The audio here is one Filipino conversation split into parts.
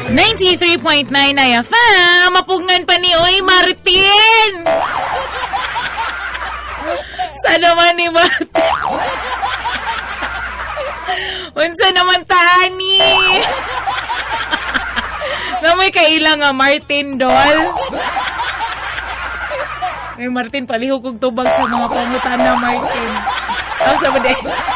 93.9 FM, mapungan pa ni Oy Martin. Sa naman ni Martin. Unsa naman tani? Na may kailang nga Martin Doll. Ay Martin, palihog kong tubag sa mga pangutan na Martin. Ang sabade.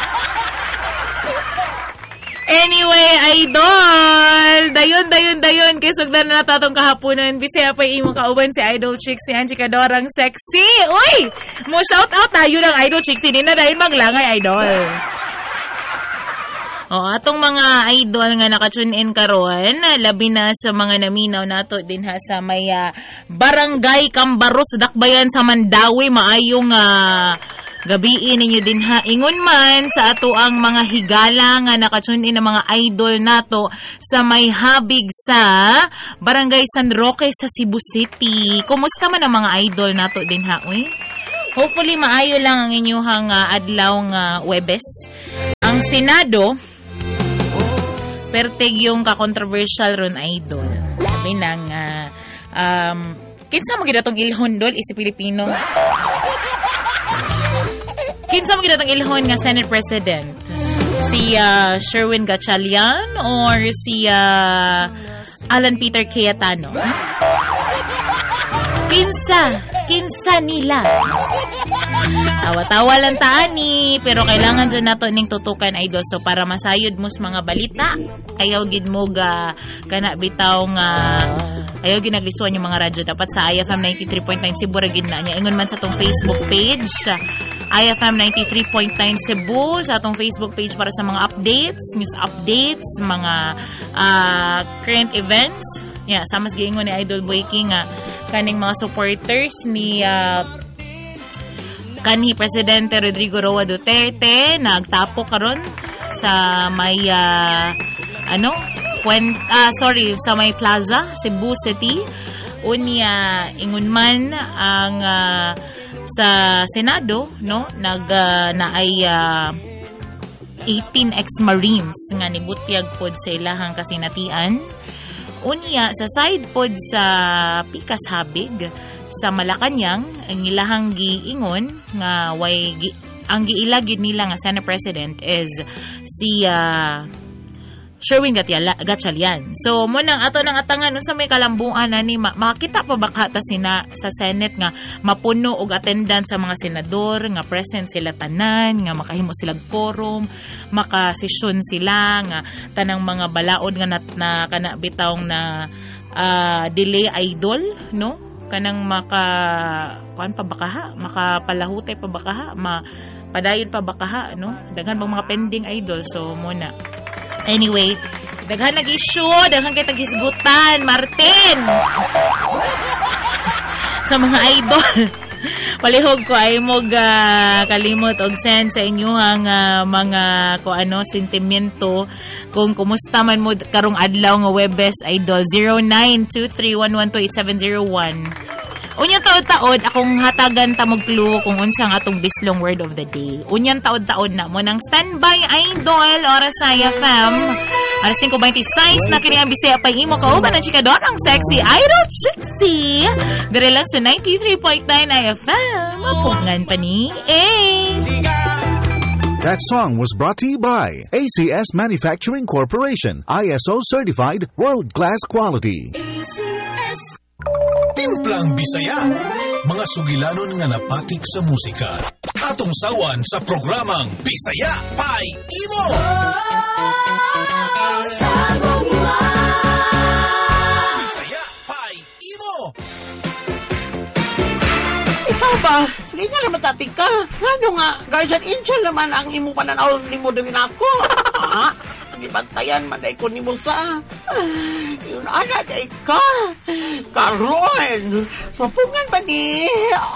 Anyway, idol! Dayon. Kaya sugdan na natatong kahaponan. Bisaya pa imo kauban si Idol Chick, si Angie Kadorang sexy. Uy! Mo shout out tayo ng Idol Chick. Hindi na dahil maglangay, idol. Atong mga idol nga naka-tune in karon, labi na sa mga naminaw nato din ha sa may Barangay Cambaros, Dakbayan sa Mandawi, maayong gabi ninyo din ha. Ingon man sa ato ang mga higala nga naka-tune in ang mga idol nato sa may habig sa Barangay San Roque sa Cebu City. Kumusta man ang mga idol nato din ha, uy? Hopefully maayo lang ang inyong adlaw nga Webes. Ang Senado perteg yung ka-controversial ron idol. Sabi nang kinsa mo gidatong ilhon dol isi Pilipino. Kinsa mo gidatong ilhon nga Senate President? Si Sherwin Gatchalian or si Alan Peter Cayetano? Kinsa nila? Tawa-tawa lang taani, pero kailangan dyan nato ning tutukan idol. So para masayod mo sa mga balita, ayaw gid mo kana bitaw nga ayaw ginaglisuan yung mga radyo dapat sa IFM 93.9 Cebu ra gid na nya. Ingon man sa tong Facebook page IFM 93.9 Cebu, sa atong Facebook page para sa mga updates, news updates, mga current events. Yeah, sama sa giingon ni Idol Boy King kaning mga supporters ni kanhi Presidente Rodrigo Roa Duterte nagtapo karon sa may sa may Plaza Cebu City. Unya ingon man ang sa Senado no naay 18 ex-Marines nga nibutyag pod sa ilahang kasinatian. Unya sa side pod sa Pikas Habig sa Malacañang ang ilahang giingon nga ang giilagid nila nga Senate President is si Sherwin Gatchalian. So mo nang ato nang atangan unsa may kalambuan ani makita pa baka ta sina sa Senate nga mapuno og attendance sa mga senador nga present sila tanan nga makahimo sila quorum, makasesyon sila nga tanang mga balaod nga na kana bitawng na delay idol no kanang makapalahutay pa baka padayon pa baka no daghan bang mga pending idol. So mo na anyway, daghan nag-issue, daghan kay taghisgutan, Martin. Sa mga idol, palihog ko ay mo kalimot og send sa inyohang mga sentimiento kung kumusta man mo karong adlaw nga Webes idol 0923112870. Unyang taod-taod akong hatagan ta clue kung unsang atong bislong word of the day. Unyang taod-taod na mo nang standby idol oras sa IFM. Alas 5:26 na kini ang Bisaya pa imo kauban ang chikador ang sexy Idol Chixie. Dire lang sa 93.9 IFM. Mapungan pa ni That song was brought to you by ACS Manufacturing Corporation, ISO certified world-class quality. ACS Timplang Bisaya, mga sugilanon nga napatik sa musika. Atong sawan sa programang Bisaya Pay Imo. Bisaya Pay Imo. Ikaw ba? Hindi nga naman tatig ka. Ano nga, guardian angel naman ang imo pananaw ni mo din ako. Gibantayan man day ko ni mo sa yun ana day ka karon mapungan ba ni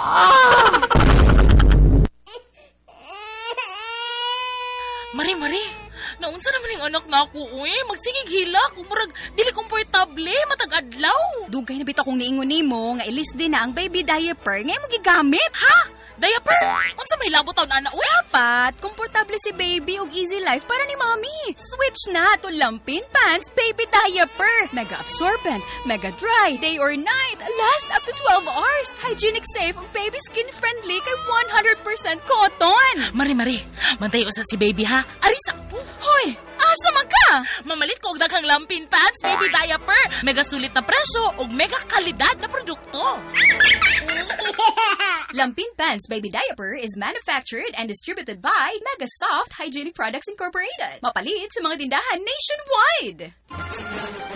Mari naunsa naman yung anak na ako magsigig hilak murag dili komportable matag adlaw dugay na bitaw kong niingon nimo nga ilis din na ang baby diaper nga mo gigamit ha Diaper? Unsa may labot taon ana? Uy! Dapat, komportable si baby og easy life para ni mommy. Switch na to Lampin Pants Baby Diaper. Mega absorbent, mega dry, day or night, last up to 12 hours. Hygienic safe ug baby skin friendly kay 100% cotton. Mari, mantayo sa si baby ha. Ari sakto. Hoy, asa man ka? Mamalit ko og daghang Lampin Pants Baby Diaper. Mega sulit na presyo ug mega kalidad na produkto. Lampin Pants Baby Diaper is manufactured and distributed by Mega Soft Hygienic Products Incorporated. Mapalit sa mga tindahan nationwide.